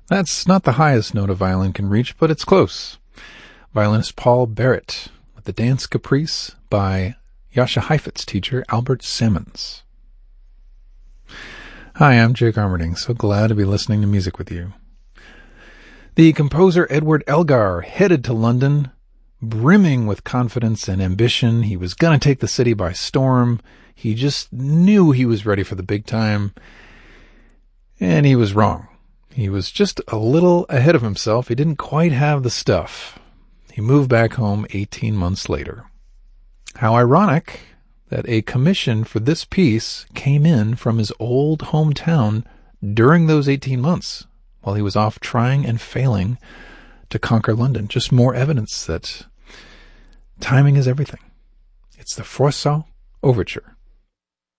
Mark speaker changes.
Speaker 1: That's not the highest note a violin can reach, but it's close. Violinist Paul Barrett with the Dance Caprice by Jascha Heifetz's teacher Albert Sammons. Hi, I'm Jake Armerding. So glad to be listening to music with you. The composer Edward Elgar headed to London, brimming with confidence and ambition. He was going to take the city by storm. He just knew he was ready for the big time. And he was wrong. He was just a little ahead of himself. He didn't quite have the stuff. He moved back home 18 months later. How ironic that a commission for this piece came in from his old hometown during those 18 months while he was off trying and failing to conquer London. Just more evidence that timing is everything. It's the Froissart Overture